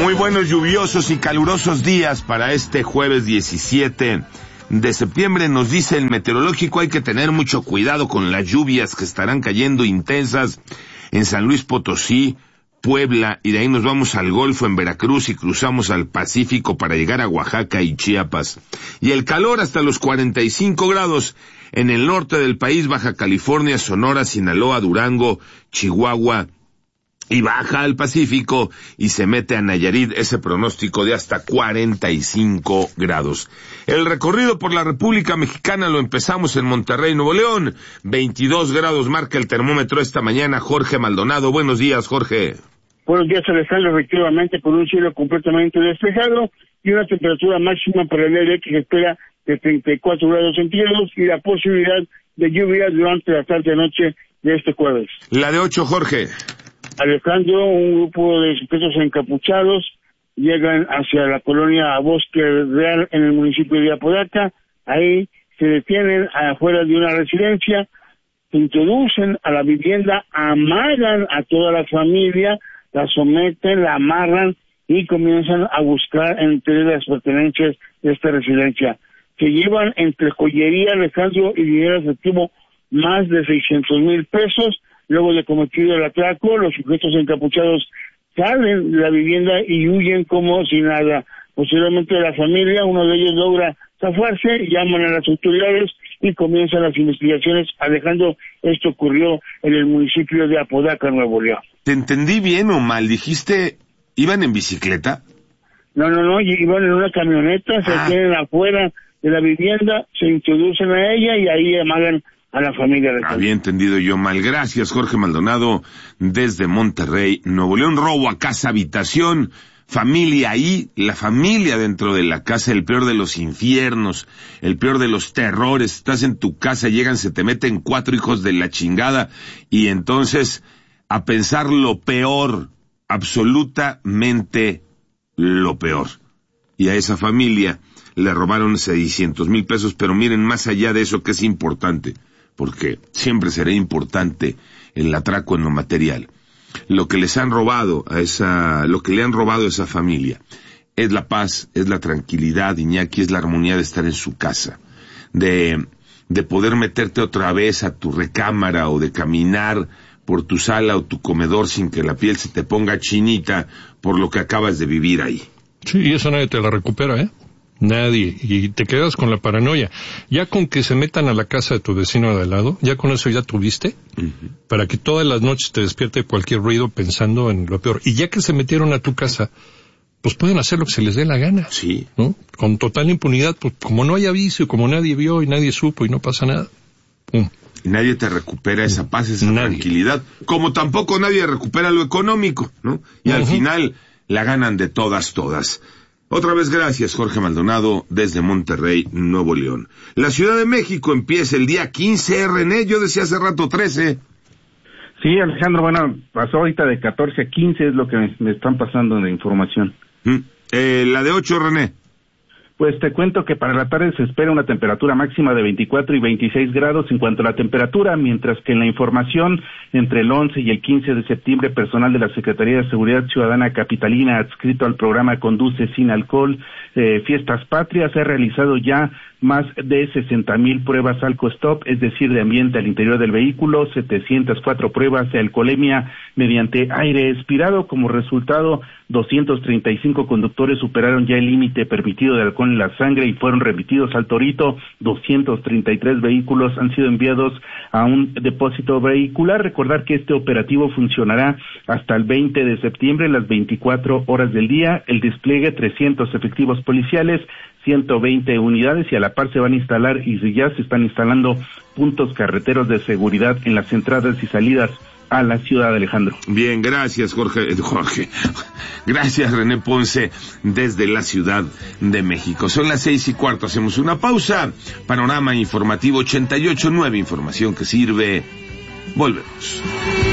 Muy buenos, lluviosos y calurosos días para este jueves 17 de septiembre. Nos dice el meteorológico, hay que tener mucho cuidado con las lluvias que estarán cayendo intensas en San Luis Potosí, Puebla, y de ahí nos vamos al Golfo en Veracruz y cruzamos al Pacífico para llegar a Oaxaca y Chiapas. Y el calor hasta los 45 grados en el norte del país, Baja California, Sonora, Sinaloa, Durango, Chihuahua, y baja al Pacífico y se mete a Nayarit ese pronóstico de hasta 45 grados. El recorrido por la República Mexicana lo empezamos en Monterrey, Nuevo León. 22 grados marca el termómetro esta mañana. Jorge Maldonado, buenos días, Jorge. Buenos días, Alejandro. Efectivamente, con un cielo completamente despejado y una temperatura máxima para el día de hoy que se espera de 34 grados centígrados y la posibilidad de lluvia durante la tarde-noche de este jueves. La de 8, Jorge. Alejandro, un grupo de sujetos encapuchados llegan hacia la colonia Bosque Real en el municipio de Apodaca. Ahí se detienen afuera de una residencia, se introducen a la vivienda, amagan a toda la familia, la someten, la amarran y comienzan a buscar entre las pertenencias de esta residencia. Se llevan entre joyería, Alejandro, y dinero efectivo más de 600,000 pesos. Luego de cometido el atraco, los sujetos encapuchados salen de la vivienda y huyen como si nada. Posteriormente la familia, uno de ellos logra zafarse, llaman a las autoridades y comienzan las investigaciones. Alejandro, esto ocurrió en el municipio de Apodaca, Nuevo León. ¿Te entendí bien o mal? ¿Dijiste iban en bicicleta? No, iban en una camioneta, se detienen afuera de la vivienda, se introducen a ella y ahí amagan a la familia. Había entendido yo mal. Gracias, Jorge Maldonado, desde Monterrey, Nuevo León. Robo a casa habitación, familia ahí, la familia dentro de la casa, el peor de los infiernos, el peor de los terrores. Estás en tu casa, llegan, se te meten 4 hijos de la chingada, y entonces a pensar lo peor, absolutamente lo peor. Y a esa familia le robaron 600,000 pesos, pero miren, más allá de eso, que es importante, porque siempre será importante el atraco en lo material. Lo que les han robado lo que le han robado a esa familia es la paz, es la tranquilidad, Iñaki, es la armonía de estar en su casa, de poder meterte otra vez a tu recámara o de caminar por tu sala o tu comedor sin que la piel se te ponga chinita por lo que acabas de vivir ahí. Sí, y eso nadie te la recupera, ¿eh? Nadie, y te quedas con la paranoia. Ya con que se metan a la casa de tu vecino de al lado, ya con eso ya tuviste, para que todas las noches te despierte cualquier ruido pensando en lo peor. Y ya que se metieron a tu casa, pues pueden hacer lo que se les dé la gana. Sí. ¿No? Con total impunidad, pues como no hay aviso, como nadie vio y nadie supo y no pasa nada. ¡Pum! Y nadie te recupera esa paz, esa tranquilidad, como tampoco nadie recupera lo económico, ¿no? Y al final la ganan de todas. Otra vez gracias, Jorge Maldonado, desde Monterrey, Nuevo León. La Ciudad de México empieza el día 15, René, yo decía hace rato 13. Sí, Alejandro, bueno, pasó ahorita de 14 a 15, es lo que me están pasando de información. La de 8, René. Pues te cuento que para la tarde se espera una temperatura máxima de 24 y 26 grados en cuanto a la temperatura, mientras que en la información entre el 11 y el 15 de septiembre, personal de la Secretaría de Seguridad Ciudadana Capitalina adscrito al programa Conduce Sin Alcohol, Fiestas Patrias, ha realizado ya más de 60,000 pruebas Alcostop, es decir, de ambiente al interior del vehículo, 704 pruebas de alcoholemia mediante aire expirado. Como resultado, 235 conductores superaron ya el límite permitido de alcohol en la sangre y fueron remitidos al Torito. 233 vehículos han sido enviados a un depósito vehicular. Recordar que este operativo funcionará hasta el 20 de septiembre, las 24 horas del día. El despliegue, 300 efectivos policiales, 120 unidades, y a la par se van a instalar y ya se están instalando puntos carreteros de seguridad en las entradas y salidas a la ciudad, Alejandro. Bien, gracias, Jorge. Gracias, René Ponce, desde la Ciudad de México. Son las 6:15, hacemos una pausa. Panorama informativo 88.9, información que sirve. Volvemos.